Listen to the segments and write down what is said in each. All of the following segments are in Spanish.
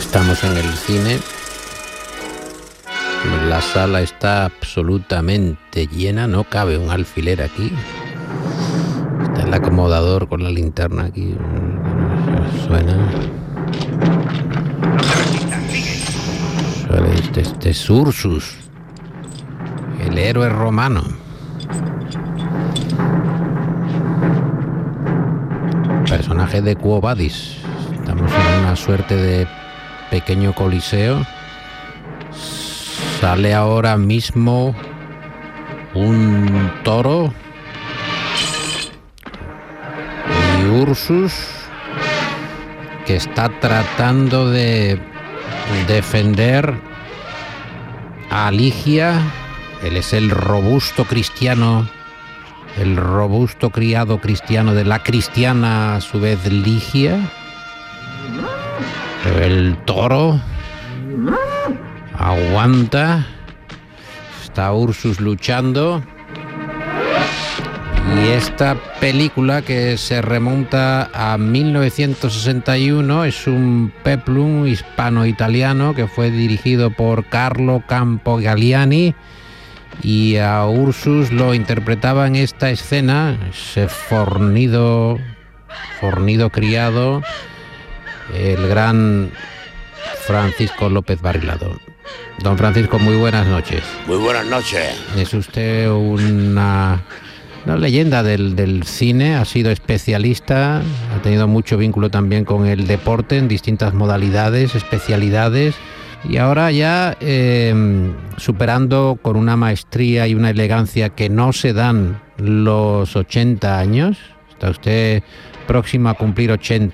Estamos en el cine. La sala está absolutamente llena, no cabe un alfiler aquí. Está el acomodador con la linterna aquí. Suena este es Ursus, el héroe romano. Personaje de Quo Vadis. Estamos en una suerte de pequeño coliseo. Sale ahora mismo un toro y Ursus, que está tratando de defender a Ligia. Él es el robusto cristiano, el robusto criado cristiano de la cristiana, a su vez, Ligia. El toro aguanta. Está Ursus luchando. Y esta película, que se remonta a 1961, es un peplum hispano-italiano que fue dirigido por Carlo Campogalliani, y a Ursus lo interpretaba en esta escena ese fornido criado, el gran Francisco López Barrilado. Don Francisco, muy buenas noches. Muy buenas noches. Es usted una leyenda del cine, ha sido especialista, ha tenido mucho vínculo también con el deporte en distintas modalidades, especialidades, y ahora ya superando con una maestría y una elegancia que no se dan los 80 años. Está usted próximo a cumplir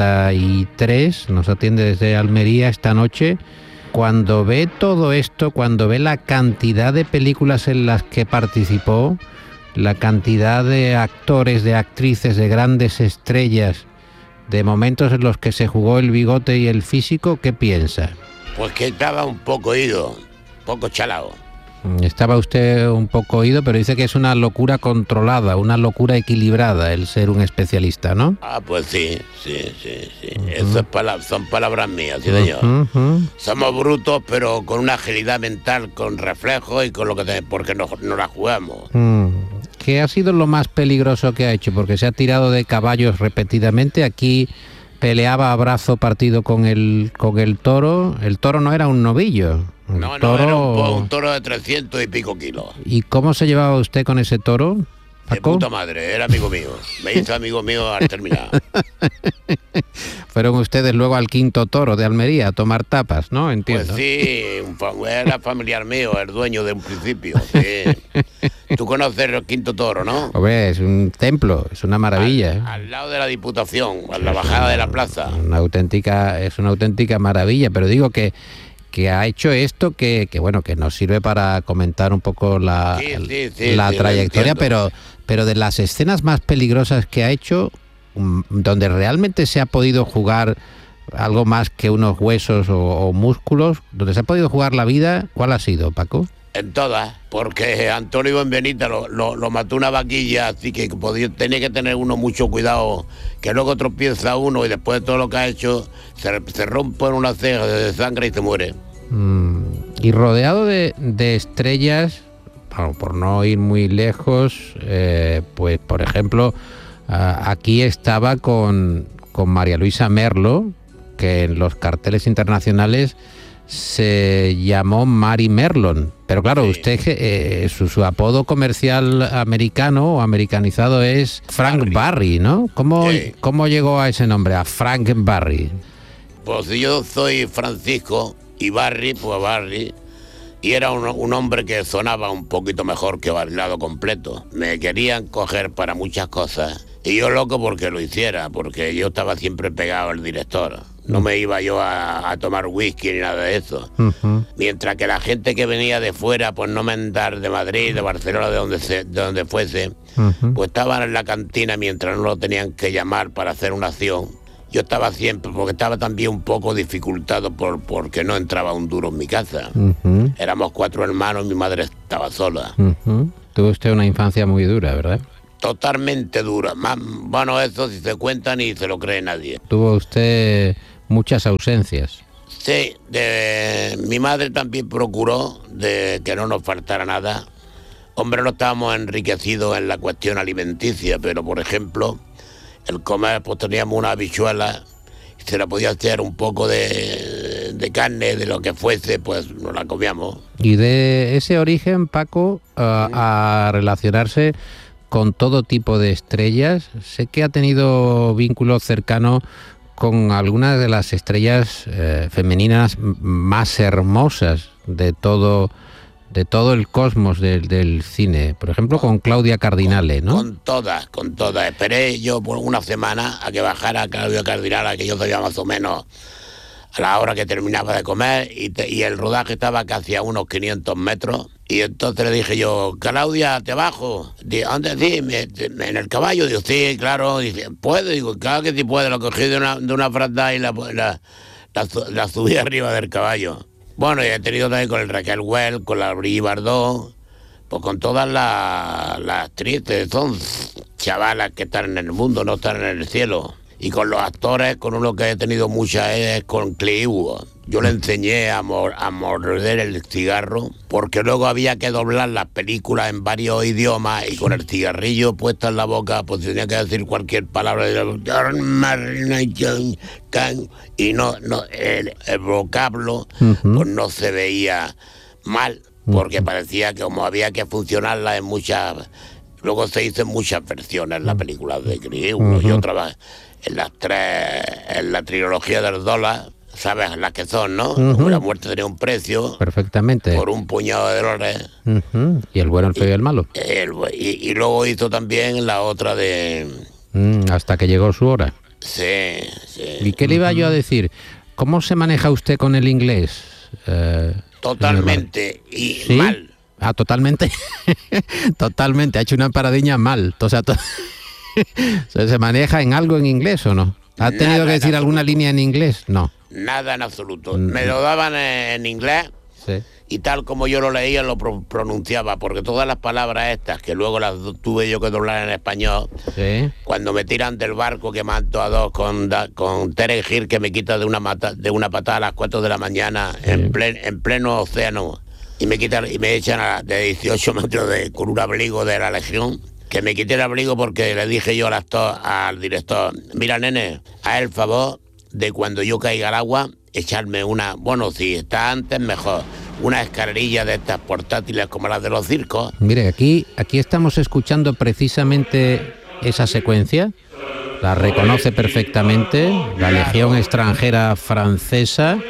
83, nos atiende desde Almería esta noche. Cuando ve todo esto, cuando ve la cantidad de películas en las que participó, la cantidad de actores, de actrices, de grandes estrellas, de momentos en los que se jugó el bigote y el físico, ¿qué piensa? Pues que estaba un poco ido, un poco chalao. Estaba usted un poco ido, pero dice que es una locura controlada, una locura equilibrada el ser un especialista, ¿no? Ah, pues sí. Eso son palabras mías, sí, señor. Somos brutos, pero con una agilidad mental, con reflejos y con lo que porque no la jugamos. ¿Qué ha sido lo más peligroso que ha hecho? Porque se ha tirado de caballos repetidamente. Aquí peleaba a brazo partido con el toro. El toro no era un novillo. No, era un toro de 300 y pico kilos. ¿Y cómo se llevaba usted con ese toro, Paco? De puta madre, era amigo mío. Me hizo amigo mío al terminar. Fueron ustedes luego al Quinto Toro de Almería a tomar tapas, ¿no? Entiendo. Pues sí, era familiar mío, el dueño de un principio. Sí. Tú conoces el Quinto Toro, ¿no? Hombre, es un templo, es una maravilla. Al lado de la Diputación, a la bajada de la plaza. Es una auténtica maravilla, pero digo que ha hecho esto que nos sirve para comentar un poco la trayectoria, pero de las escenas más peligrosas que ha hecho, donde realmente se ha podido jugar algo más que unos huesos o músculos, donde se ha podido jugar la vida, ¿cuál ha sido, Paco? En todas, porque Antonio Benvenita lo mató una vaquilla, así que tenía que tener uno mucho cuidado, que luego tropieza uno y después de todo lo que ha hecho se rompe en una ceja de sangre y se muere. Y rodeado de estrellas, por no ir muy lejos, pues por ejemplo, aquí estaba con María Luisa Merlo, que en los carteles internacionales se llamó Mary Merlon, pero claro, sí. Usted su apodo comercial americano o americanizado es Frank Barry, ¿no? ¿Cómo llegó a ese nombre, a Frank Barry? Pues yo soy Francisco y Barry, pues Barry, y era un hombre que sonaba un poquito mejor que Barrilado completo. Me querían coger para muchas cosas y yo loco porque lo hiciera, porque yo estaba siempre pegado al director. No me iba yo a tomar whisky ni nada de eso. Mientras que la gente que venía de fuera, pues no me andar de Madrid, de Barcelona, de donde fuese, pues estaban en la cantina mientras no lo tenían que llamar para hacer una acción. Yo estaba siempre, porque estaba también un poco dificultado porque no entraba un duro en mi casa. Éramos 4 hermanos, mi madre estaba sola. Tuvo usted una infancia muy dura, ¿verdad? Totalmente dura. Bueno, eso si se cuenta ni se lo cree nadie. Tuvo usted muchas ausencias. Sí, mi madre también procuró de que no nos faltara nada. Hombre, no estábamos enriquecidos en la cuestión alimenticia, pero por ejemplo, el comer, pues teníamos una habichuela, se la podía hacer un poco de carne, de lo que fuese, pues nos la comíamos. Y de ese origen, Paco, a relacionarse con todo tipo de estrellas, sé que ha tenido vínculos cercanos con algunas de las estrellas femeninas más hermosas de todo el cosmos del cine. Por ejemplo, con Claudia Cardinale, ¿no? Con todas. Esperé yo por una semana a que bajara Claudia Cardinale, que yo sabía más o menos a la hora que terminaba de comer, y el rodaje estaba casi a unos 500 metros. Y entonces le dije yo, Claudia, ¿te bajo? ¿Dónde? Sí, en el caballo. Digo, sí, claro. Dice, ¿puedo? Digo, claro que sí puedo. Lo cogí de una fraldada y la subí arriba del caballo. Bueno, y he tenido también con el Raquel Welch, con la Brigitte Bardot, pues con todas las actrices. Son chavalas que están en el mundo, no están en el cielo. Y con los actores, con uno que he tenido muchas es con Clint Eastwood. Yo le enseñé a morder el cigarro, porque luego había que doblar las películas en varios idiomas, y con el cigarrillo puesto en la boca, pues tenía que decir cualquier palabra. Y no el vocablo, pues no se veía mal, porque parecía que como había que funcionarla en muchas... Luego se hizo en muchas versiones la película de Clint Eastwood, y otra vez en la trilogía del dólar, ¿sabes las que son, no? La muerte tenía un precio. Perfectamente. Por un puñado de dólares. Y el bueno, el feo y el malo. Y luego hizo también la otra de... hasta que llegó su hora. Sí. ¿Y qué le iba yo a decir? ¿Cómo se maneja usted con el inglés? Totalmente. Y ¿sí? Mal. Ah, totalmente. Totalmente. Ha hecho una paradiña mal. O sea, ¿se maneja en algo en inglés o no? ¿Ha tenido que decir alguna línea en inglés? No. Nada en absoluto. Me lo daban en inglés, sí, y tal como yo lo leía lo pronunciaba, porque todas las palabras estas, que luego las tuve yo que doblar en español, sí, cuando me tiran del barco que mato a dos con Terence Hill, que me quita de una patada a las 4 de la mañana, sí, en pleno océano, y me echan de 18 metros con un abrigo de la Legión, que me quité el abrigo porque le dije yo al director, mira, nene, haz el favor de cuando yo caiga al agua, echarme si está antes mejor, una escalerilla de estas portátiles como las de los circos. Mire, aquí estamos escuchando precisamente esa secuencia, la reconoce perfectamente, la Legión Extranjera Francesa.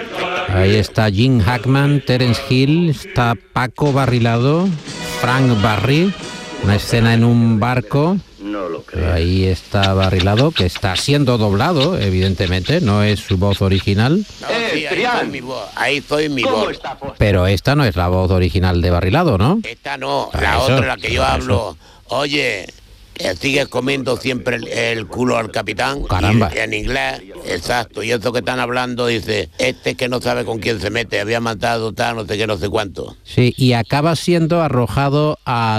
Ahí está Gene Hackman, Terence Hill, está Paco Barrilado, Frank Barry, una escena en un barco. No lo creo. Ahí está Barrilado, que está siendo doblado, evidentemente, no es su voz original. No, sí, ahí estoy mi voz. Pero esta no es la voz original de Barrilado, ¿no? Esta no, otra, la que yo hablo. Oye, sigues comiendo siempre el culo al capitán. Caramba. Y en inglés, exacto. Y eso que están hablando, dice, este que no sabe con quién se mete, había matado tal, no sé qué, no sé cuánto. Sí, y acaba siendo arrojado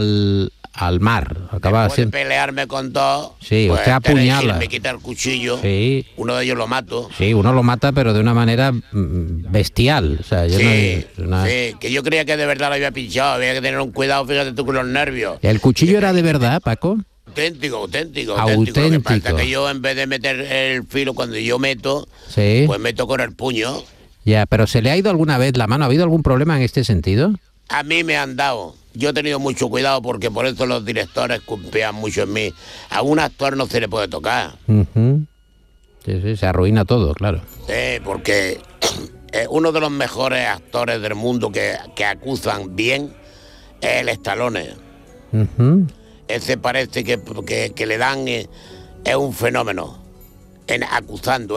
al mar. Acaba de pelearme con dos. Sí, pues usted apuñala. Me quita el cuchillo. Sí. Uno de ellos lo mato. Sí, uno lo mata, pero de una manera bestial. O sea, sí, que yo creía que de verdad lo había pinchado. Había que tener un cuidado, fíjate tú, con los nervios. ¿El cuchillo era de verdad, Paco? Auténtico. Lo que pasa es que yo, en vez de meter el filo cuando yo meto, sí, pues meto con el puño. Ya, pero ¿se le ha ido alguna vez la mano? ¿Ha habido algún problema en este sentido? A mí me han dado. Yo he tenido mucho cuidado porque por eso los directores confían mucho en mí. A un actor no se le puede tocar. Sí, se arruina todo, claro. Sí, porque uno de los mejores actores del mundo que acusan bien es el Stallone. Ese parece que le dan... es un fenómeno. Acusando,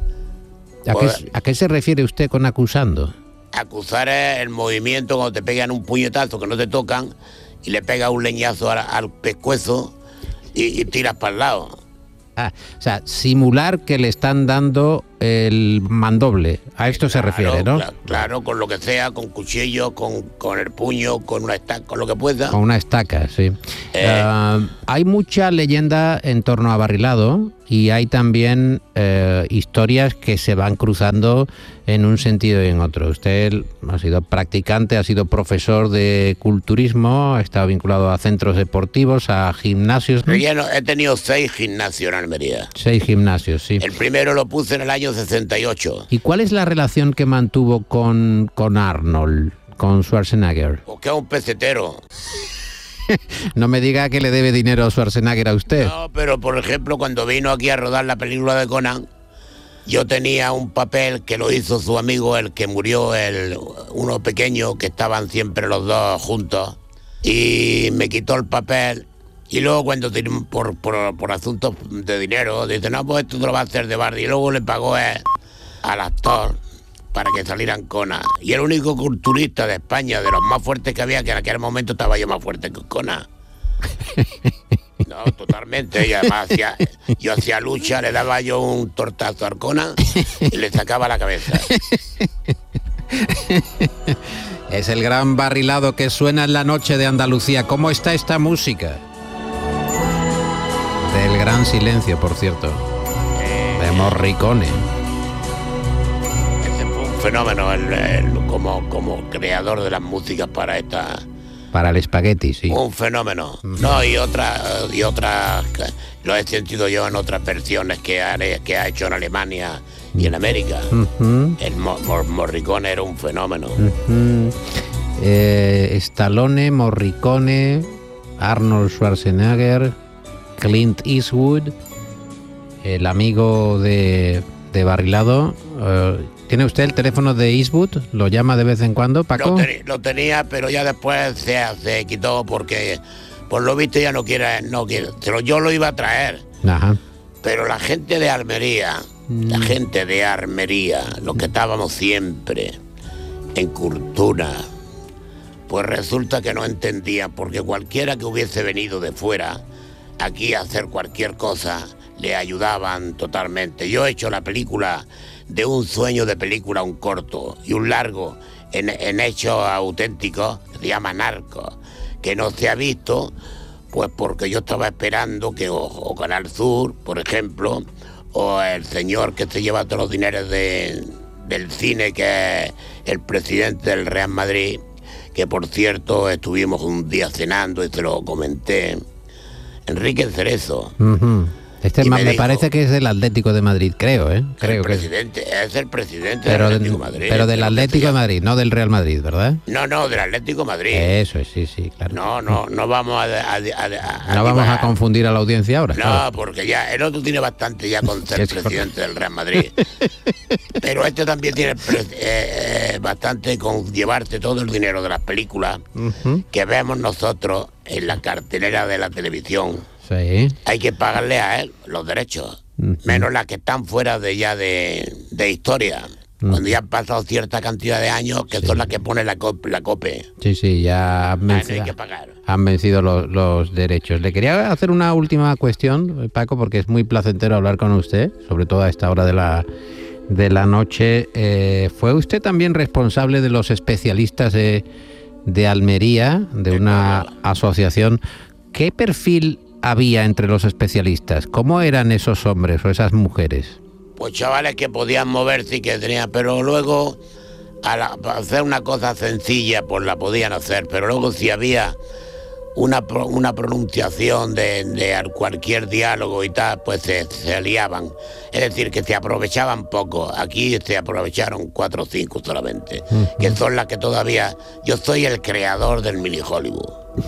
¿A qué se refiere usted con acusando? Acusar es el movimiento cuando te pegan un puñetazo que no te tocan y le pegas un leñazo al pescuezo y tiras para el lado. O sea, simular que le están dando el mandoble. A esto se refiere, ¿no? Claro, con lo que sea, con cuchillo, con el puño, con una estaca, con lo que pueda. Con una estaca, sí. Hay mucha leyenda en torno a Barrilado. y hay también historias que se van cruzando en un sentido y en otro. Usted ha sido practicante, ha sido profesor de culturismo, ha estado vinculado a centros deportivos, a gimnasios, ¿no? He tenido 6 gimnasios en Almería. 6 gimnasios, sí. El primero lo puse en el año 68. ¿Y cuál es la relación que mantuvo con Arnold, con Schwarzenegger? Porque es un pesetero. No me diga que le debe dinero a Schwarzenegger a usted. No, pero por ejemplo, cuando vino aquí a rodar la película de Conan, yo tenía un papel que lo hizo su amigo, el que murió, uno pequeño, que estaban siempre los dos juntos, y me quitó el papel. Y luego cuando por asuntos de dinero, dice, no, pues esto te lo va a hacer de Bardi. Y luego le pagó al actor para que salieran Conan. Y el único culturista de España, de los más fuertes que había, que en aquel momento estaba yo más fuerte que Conan. No, totalmente. Y además yo hacía lucha, le daba yo un tortazo a Conan y le sacaba la cabeza. Es el gran barrilado que suena en la noche de Andalucía. ¿Cómo está esta música? Del gran silencio, por cierto. De Morricone. Fenómeno como creador de las músicas para esta... Para el espagueti, sí. Un fenómeno. No, y otras lo he sentido yo en otras versiones que ha hecho en Alemania y en América. El Morricone era un fenómeno. Stallone, Morricone, Arnold Schwarzenegger, Clint Eastwood, el amigo de Barrilado. ¿Tiene usted el teléfono de Eastwood? ¿Lo llama de vez en cuando, Paco? Lo tenía, pero ya después se quitó porque, por lo visto, ya no quiere. Yo lo iba a traer. Ajá. Pero la gente de Almería, los que estábamos siempre en cultura, pues resulta que no entendían, porque cualquiera que hubiese venido de fuera aquí a hacer cualquier cosa, le ayudaban totalmente. Yo he hecho la película de un sueño de película, un corto y un largo en hechos auténticos, que se llama Narcos, que no se ha visto, pues porque yo estaba esperando que o Canal Sur, por ejemplo, o el señor que se lleva todos los dineros del cine, que es el presidente del Real Madrid, que por cierto estuvimos un día cenando y se lo comenté, Enrique Cerezo. Me parece que es del Atlético de Madrid, creo, ¿eh? Creo es el presidente del Atlético de Madrid. Pero del Atlético de Madrid, no del Real Madrid, ¿verdad? No, del Atlético de Madrid. Eso es, sí, claro. No vamos no vamos a confundir a la audiencia ahora. No, claro. Porque ya el otro tiene bastante ya con ser presidente del Real Madrid. Pero este también tiene bastante con llevarte todo el dinero de las películas que vemos nosotros en la cartelera de la televisión. Sí. Hay que pagarle a él los derechos, menos las que están fuera de historia, cuando ya han pasado cierta cantidad de años, que son las que pone la COPE. Sí, ya hay que pagar. Han vencido los derechos. Le quería hacer una última cuestión, Paco, porque es muy placentero hablar con usted, sobre todo a esta hora de la noche. ¿Fue usted también responsable de los especialistas de Almería, de una asociación? ¿Qué perfil había entre los especialistas? ¿Cómo eran esos hombres o esas mujeres? Pues chavales que podían moverse y que tenían, pero luego para hacer una cosa sencilla pues la podían hacer, pero luego si había una pronunciación de cualquier diálogo y tal, pues se liaban. Es decir, que se aprovechaban poco. Aquí se aprovecharon 4 o 5 solamente, que son las que todavía... Yo soy el creador del mini Hollywood.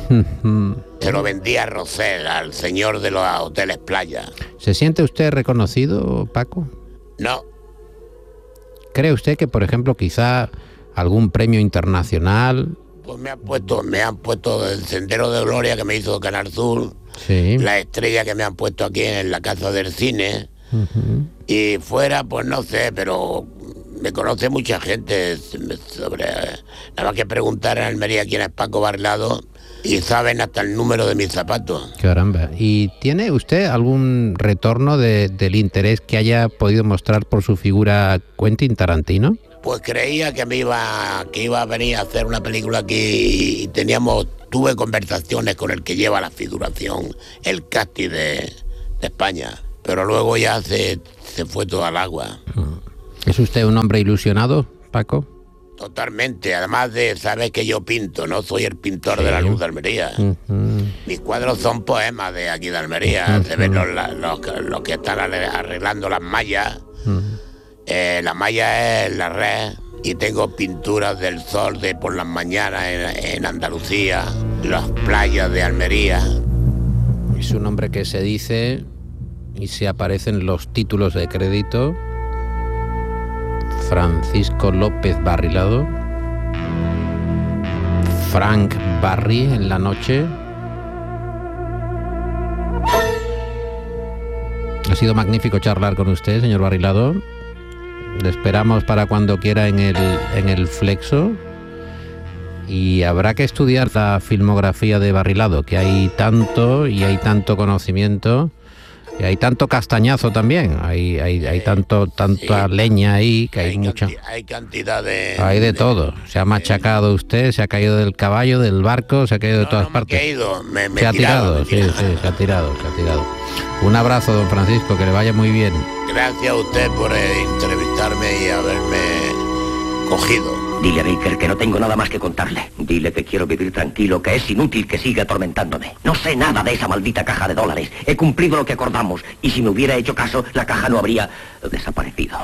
Se lo vendí a Rosell, al señor de los hoteles playa. ¿Se siente usted reconocido, Paco? No. ¿Cree usted que, por ejemplo, quizá algún premio internacional? Pues me han puesto el Sendero de Gloria que me hizo Canal Sur, sí. La estrella que me han puesto aquí en la Casa del Cine, y fuera, pues no sé, pero me conoce mucha gente nada más que preguntar en Almería quién es Paco Barrilado y saben hasta el número de mis zapatos. Caramba. ¿Y tiene usted algún retorno del interés que haya podido mostrar por su figura Quentin Tarantino? Pues creía que iba a venir a hacer una película aquí y tuve conversaciones con el que lleva la figuración, el casting de España, pero luego ya se fue todo al agua. ¿Es usted un hombre ilusionado, Paco? Totalmente, además de saber que yo pinto, no soy el pintor de la luz de Almería. Mis cuadros son poemas de aquí de Almería. Se ven los que están arreglando las mallas. La malla es la red, y tengo pinturas del sol de por las mañanas en Andalucía, las playas de Almería. Es un hombre que se dice y se aparecen los títulos de crédito: Francisco López Barrilado, Frank Barry en la noche. Ha sido magnífico charlar con usted, señor Barrilado. Le esperamos para cuando quiera en el Flexo. Y habrá que estudiar la filmografía de Barrilado, que hay tanto y hay tanto conocimiento. Y hay tanto castañazo también, hay tanta leña ahí, que hay mucha... Hay cantidad de... Hay de todo. Se ha machacado usted, se ha caído del caballo, del barco, se ha caído de todas partes. Se ha tirado. Un abrazo, don Francisco, que le vaya muy bien. Gracias a usted por entrevistarme y haberme cogido. Dile a Baker que no tengo nada más que contarle. Dile que quiero vivir tranquilo, que es inútil que siga atormentándome. No sé nada de esa maldita caja de dólares. He cumplido lo que acordamos, y si me hubiera hecho caso, la caja no habría desaparecido.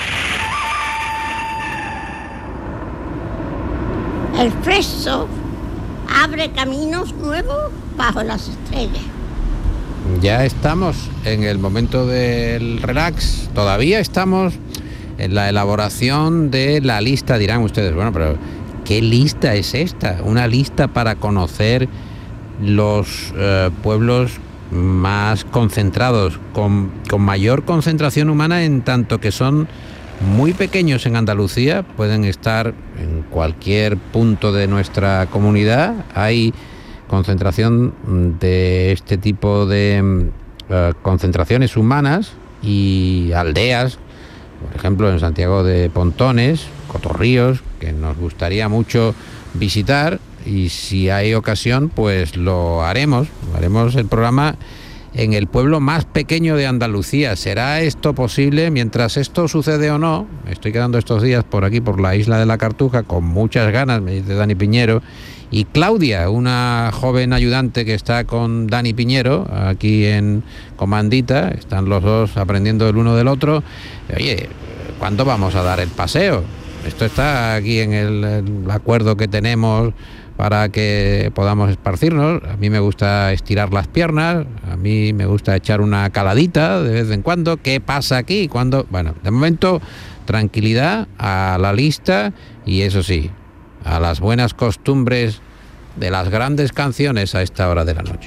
El Flexo abre caminos nuevos bajo las estrellas. Ya estamos en el momento del relax. Todavía estamos en la elaboración de la lista. Dirán ustedes, bueno, pero ¿qué lista es esta? Una lista para conocer los pueblos más concentrados, con mayor concentración humana, en tanto que son muy pequeños en Andalucía, pueden estar en cualquier punto de nuestra comunidad. Hay concentración de este tipo de concentraciones humanas y aldeas, por ejemplo en Santiago de Pontones, Cotorríos, que nos gustaría mucho visitar, y si hay ocasión pues lo haremos el programa en el pueblo más pequeño de Andalucía. ¿Será esto posible? Mientras esto sucede o no, estoy quedando estos días por aquí, por la isla de la Cartuja, con muchas ganas, me dice Dani Piñero, y Claudia, una joven ayudante que está con Dani Piñero aquí en Comandita, están los dos aprendiendo el uno del otro. Oye, ¿cuándo vamos a dar el paseo? Esto está aquí en el acuerdo que tenemos para que podamos esparcirnos. A mí me gusta estirar las piernas, a mí me gusta echar una caladita de vez en cuando. ¿Qué pasa aquí? ¿Cuándo? Bueno, de momento, tranquilidad a la lista y, eso sí, a las buenas costumbres de las grandes canciones a esta hora de la noche.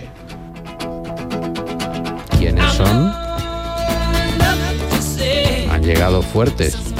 ¿Quiénes son? Han llegado fuertes.